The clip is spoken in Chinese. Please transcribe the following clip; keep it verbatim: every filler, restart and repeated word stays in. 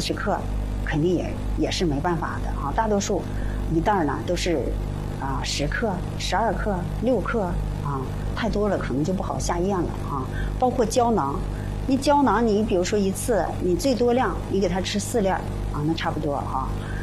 十克，肯定也也是没办法的啊。大多数一袋呢都是啊十克、十二克、六克啊，太多了可能就不好下咽了啊。包括胶囊，你胶囊你比如说一次你最多量你给他吃四粒啊，那差不多啊。